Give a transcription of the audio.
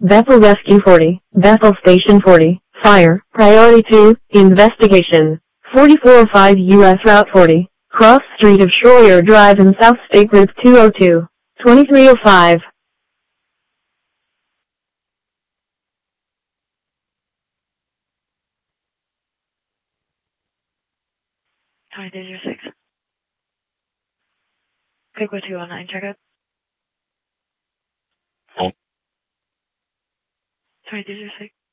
Bethel Rescue 40, Bethel Station 40, Fire, Priority 2, Investigation, 4405 U.S. Route 40, Cross Street of Schroyer Drive and South State Route 202, 2305. Sorry, 306. Pickwood 219, check out. Sorry, 306.